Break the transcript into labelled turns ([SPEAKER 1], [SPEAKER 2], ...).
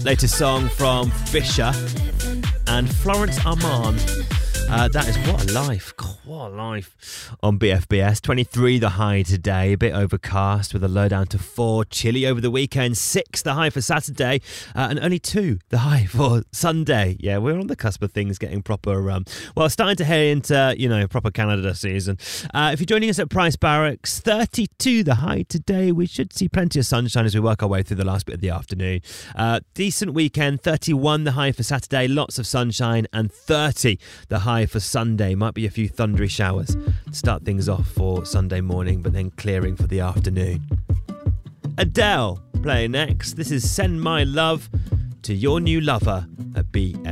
[SPEAKER 1] Latest song from Fisher and Florence Armand. That is What a Life. God, what a life. On BFBS, 23 the high today, a bit overcast with a low down to 4. Chilly over the weekend, 6 the high for Saturday, and only 2 the high for Sunday. Yeah, we're on the cusp of things getting proper, starting to head into, proper Canada season. If you're joining us at Price Barracks, 32 the high today. We should see plenty of sunshine as we work our way through the last bit of the afternoon. Decent weekend, 31 the high for Saturday, lots of sunshine, and 30 the high for Sunday. Might be a few thundery showers to start things off for Sunday morning, but then clearing for the afternoon. Adele playing next. This is Send My Love to Your New Lover at BFBS.